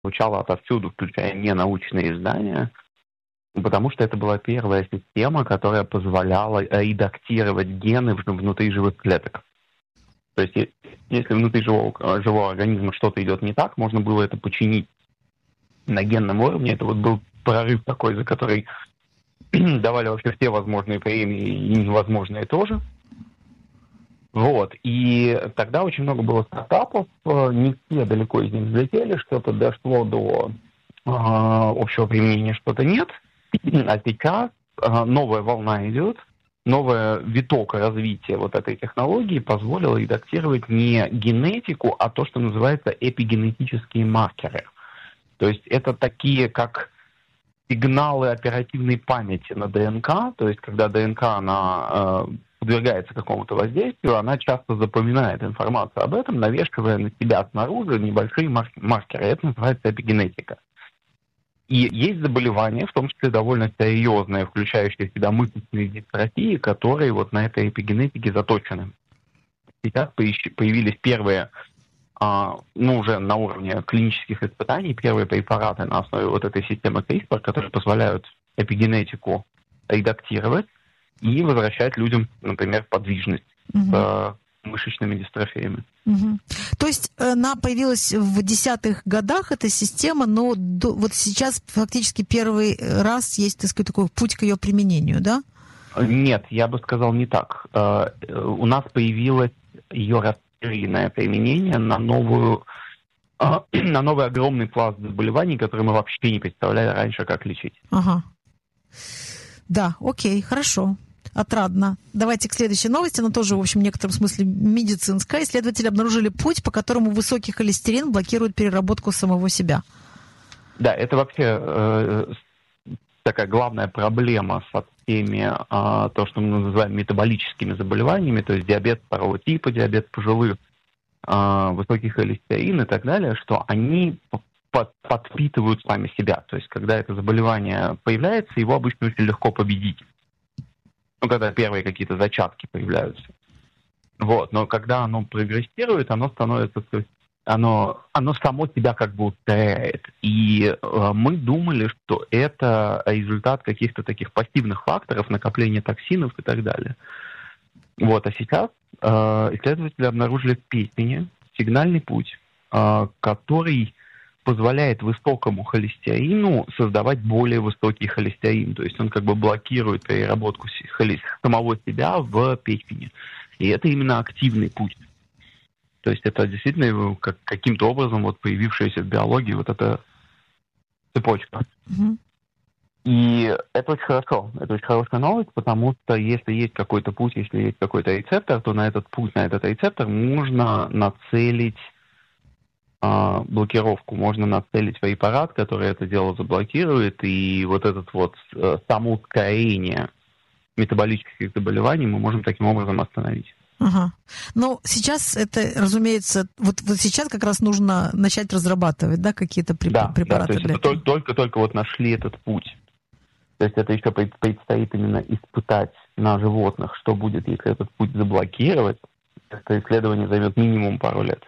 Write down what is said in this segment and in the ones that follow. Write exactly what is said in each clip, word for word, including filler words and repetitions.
звучало отовсюду, включая ненаучные издания, потому что это была первая система, которая позволяла редактировать гены внутри живых клеток. То есть если внутри живого, живого организма что-то идет не так, можно было это починить на генном уровне. Это вот был прорыв такой, за который давали вообще все возможные премии и невозможные тоже. Вот. И тогда очень много было стартапов, не все далеко из них взлетели, что-то дошло до э, общего применения, что-то нет. А сейчас э, новая волна идет, новый виток развития вот этой технологии позволил редактировать не генетику, а то, что называется эпигенетические маркеры. То есть это такие, как сигналы оперативной памяти на ДНК, то есть когда ДНК, она э, подвергается какому-то воздействию, она часто запоминает информацию об этом, навешивая на себя снаружи небольшие мар- маркеры. Это называется эпигенетика. И есть заболевания, в том числе довольно серьезные, включающие в себя мышечные дистрофии, которые вот на этой эпигенетике заточены. Сейчас появились первые, а, ну, уже на уровне клинических испытаний, первые препараты на основе вот этой системы CRISPR, которые позволяют эпигенетику редактировать и возвращать людям, например, подвижность угу. с мышечными дистрофиями. Угу. То есть она появилась в десятых годах, эта система, но до, вот сейчас фактически первый раз есть, так сказать, такой путь к ее применению, да? Нет, я бы сказал не так. У нас появилось ее расширенное применение на новую, на новый огромный пласт заболеваний, которые мы вообще не представляли раньше, как лечить. Ага. Да, окей, хорошо. Отрадно. Давайте к следующей новости. Она тоже, в общем, в некотором смысле медицинская. Исследователи обнаружили путь, по которому высокий холестерин блокирует переработку самого себя. Да, это вообще э, такая главная проблема со всеми, э, то, что мы называем метаболическими заболеваниями, то есть диабет второго типа, диабет пожилых, э, высокий холестерин и так далее, что они под, подпитывают сами себя. То есть когда это заболевание появляется, его обычно очень легко победить. Ну, когда первые какие-то зачатки появляются. Вот. Но когда оно прогрессирует, оно становится, оно, оно само себя как бы ускоряет. И э, мы думали, что это результат каких-то таких пассивных факторов, накопления токсинов и так далее. Вот. А сейчас э, исследователи обнаружили в печени сигнальный путь, э, который позволяет высокому холестерину создавать более высокий холестерин. То есть он как бы блокирует переработку самого себя в печени. И это именно активный путь. То есть это действительно как, каким-то образом вот появившаяся в биологии вот эта цепочка. Mm-hmm. И это очень хорошо. Это очень хорошая новость, потому что если есть какой-то путь, если есть какой-то рецептор, то на этот путь, на этот рецептор можно нацелить блокировку, можно нацелить препарат, который это дело заблокирует, и вот этот вот самоускорение метаболических заболеваний мы можем таким образом остановить. Ага. Но сейчас это, разумеется, вот, вот сейчас как раз нужно начать разрабатывать, да, какие-то преп- да, препараты да, то есть для это этого? Только-только вот нашли этот путь. То есть это еще предстоит именно испытать на животных, что будет, если этот путь заблокировать. Это исследование займет минимум пару лет.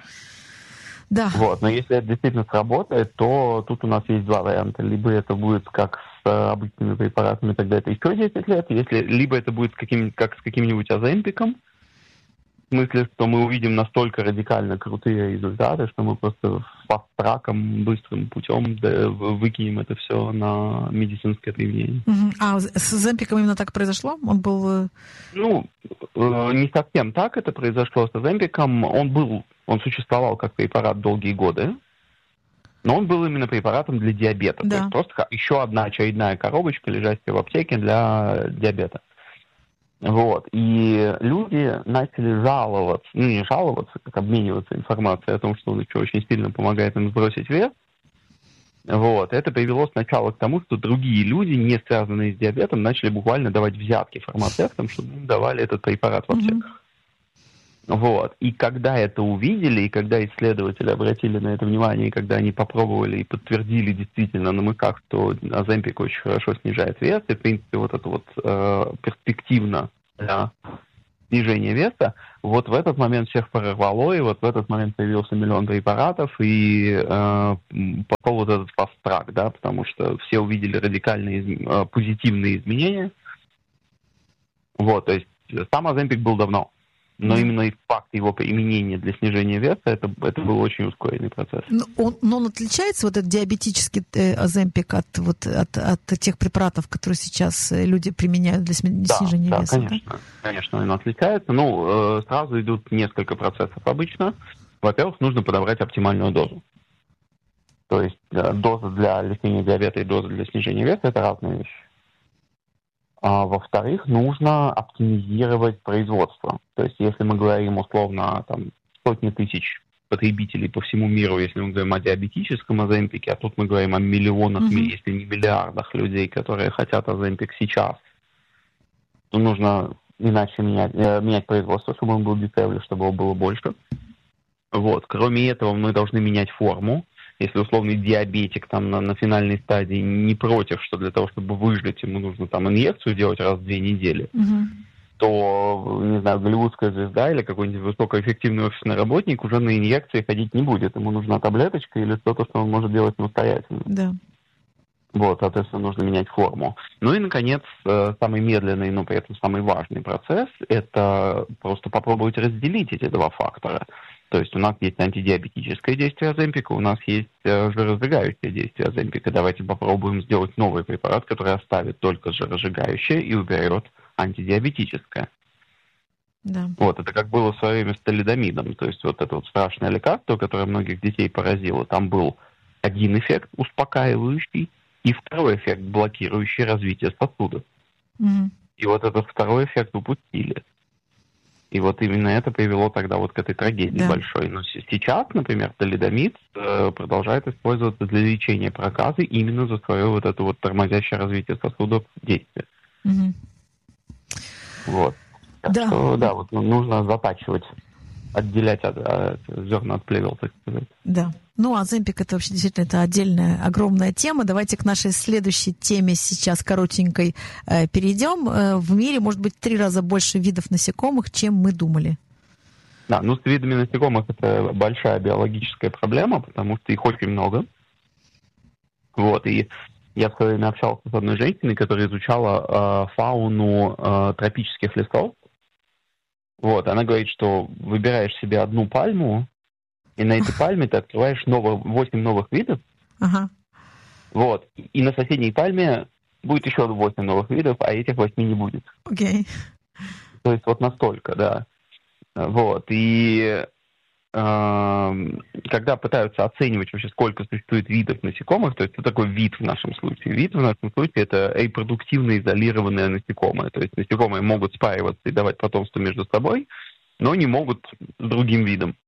Да. Вот. Но если это действительно сработает, то тут у нас есть два варианта. Либо это будет как с обычными препаратами, тогда это еще десять лет, если, либо это будет с каким, как с каким-нибудь оземпиком, в смысле, что мы увидим настолько радикально крутые результаты, что мы просто фаст-траком, быстрым путем выкинем это все на медицинское применение. Uh-huh. А с оземпиком именно так произошло? Он был... Ну, не совсем так это произошло с оземпиком. Он был, он существовал как препарат долгие годы, но он был именно препаратом для диабета. Да. То есть просто еще одна очередная коробочка, лежащая в аптеке для диабета. Вот. И люди начали жаловаться, ну не жаловаться, как обмениваться информацией о том, что он еще очень сильно помогает им сбросить вес. Вот. Это привело сначала к тому, что другие люди, не связанные с диабетом, начали буквально давать взятки фармацевтам, чтобы им давали этот препарат в аптеках. Mm-hmm. Вот. И когда это увидели, и когда исследователи обратили на это внимание, и когда они попробовали и подтвердили действительно на мыках, что Оземпик очень хорошо снижает вес, и, в принципе, вот это вот э, перспективно для снижения веса, вот в этот момент всех прорвало, и вот в этот момент появился миллион препаратов, и э, пошел вот этот фаст-трак, да, потому что все увидели радикальные, э, позитивные изменения. Вот, то есть сам Оземпик был давно, но mm. именно факт его применения для снижения веса, это, это был очень ускоренный процесс. Но он, но он отличается, вот этот диабетический Оземпик, от, вот, от, от тех препаратов, которые сейчас люди применяют для снижения да, веса? Да, конечно, да? конечно, он отличается. Ну, сразу идут несколько процессов обычно. Во-первых, нужно подобрать оптимальную дозу. То есть доза для лечения диабета и доза для снижения веса – это разные вещи. А, во-вторых, нужно оптимизировать производство. То есть, если мы говорим условно там, сотни тысяч потребителей по всему миру, если мы говорим о диабетическом Оземпике, а тут мы говорим о миллионах, mm-hmm. если не миллиардах людей, которые хотят Оземпик сейчас, то нужно иначе менять, э, менять производство, чтобы он был дешевле, чтобы его было больше. Вот. Кроме этого, мы должны менять форму. Если условный диабетик там на, на финальной стадии не против, что для того, чтобы выжить, ему нужно там инъекцию делать раз в две недели, mm-hmm. то, не знаю, голливудская звезда или какой-нибудь высокоэффективный офисный работник уже на инъекции ходить не будет. Ему нужна таблеточка или что-то, что он может делать самостоятельно. Да. Вот, соответственно, нужно менять форму. Ну и, наконец, самый медленный, но при этом самый важный процесс – это просто попробовать разделить эти два фактора. То есть у нас есть антидиабетическое действие Оземпика, у нас есть жиросжигающее действие Оземпика. Давайте попробуем сделать новый препарат, который оставит только жиросжигающее и уберет антидиабетическое. Да. Вот, это как было в свое время с талидомидом. То есть вот это вот страшное лекарство, которое многих детей поразило. Там был один эффект успокаивающий и второй эффект блокирующий развитие сосудов. Mm-hmm. И вот этот второй эффект упустили. И вот именно это привело тогда вот к этой трагедии да. большой. Но сейчас, например, талидомид э, продолжает использоваться для лечения проказы именно за свое вот это вот тормозящее развитие сосудов действие. Угу. Вот. Так да. что, да, вот нужно затачивать, отделять от, от зерна от плевел, так сказать. Да. Ну, Оземпик — это вообще действительно это отдельная, огромная тема. Давайте к нашей следующей теме сейчас коротенькой э, перейдем. Э, в мире может быть в три раза больше видов насекомых, чем мы думали. Да, ну с видами насекомых это большая биологическая проблема, потому что их очень много. Вот, и я в свое время общался с одной женщиной, которая изучала э, фауну э, тропических лесов. Вот, она говорит, что выбираешь себе одну пальму, и на этой пальме ты открываешь новых, восемь новых видов. Ага. Вот. И на соседней пальме будет еще восемь новых видов, а этих восьми не будет. Окей. Okay. То есть вот настолько, да. Вот. И э, когда пытаются оценивать вообще, сколько существует видов насекомых, то есть что такое вид в нашем случае? Вид в нашем случае это репродуктивно изолированные насекомые. То есть насекомые могут спариваться и давать потомство между собой, но не могут с другим видом.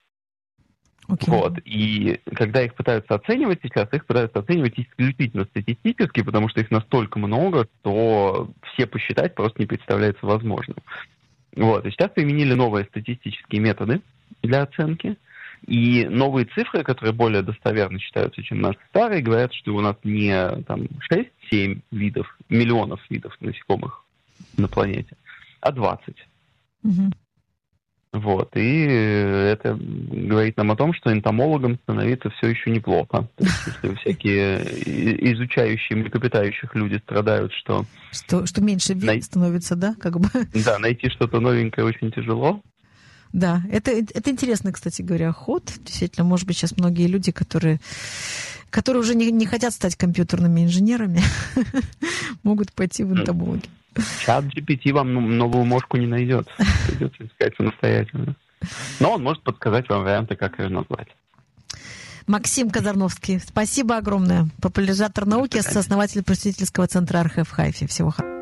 Okay. Вот. И когда их пытаются оценивать сейчас, их пытаются оценивать исключительно статистически, потому что их настолько много, что все посчитать просто не представляется возможным. Вот. И сейчас применили новые статистические методы для оценки. И новые цифры, которые более достоверно считаются, чем наши старые, говорят, что у нас не там, шесть-семь видов, миллионов видов насекомых на планете, а двадцать. Mm-hmm. Вот, и это говорит нам о том, что энтомологам становится все еще неплохо. То есть, если всякие изучающие млекопитающих люди страдают, что... Что, что меньше вид най... становится, да? Как бы. Да, найти что-то новенькое очень тяжело. Да, это, это интересный, кстати говоря, ход. Действительно, может быть, сейчас многие люди, которые, которые уже не, не хотят стать компьютерными инженерами, могут пойти в энтомологию. Чат джи пи ти вам новую мошку не найдет. Придется искать самостоятельно. Но он может подсказать вам варианты, как ее назвать. Максим Казарновский, спасибо огромное. Популяризатор науки, сооснователь просветительского центра Архев Хайфи. Всего хорошего.